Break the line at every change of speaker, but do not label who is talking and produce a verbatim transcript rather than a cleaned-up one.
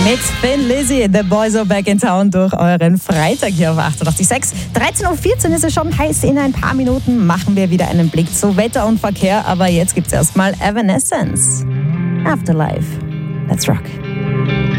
Mit Thin Lizzy, The Boys Are Back in Town durch euren Freitag hier auf achtundachtzig Komma sechs. dreizehn Uhr vierzehn ist es schon, heißt in ein paar Minuten machen wir wieder einen Blick zu Wetter und Verkehr. Aber jetzt gibt's erstmal Evanescence. Afterlife. Let's rock.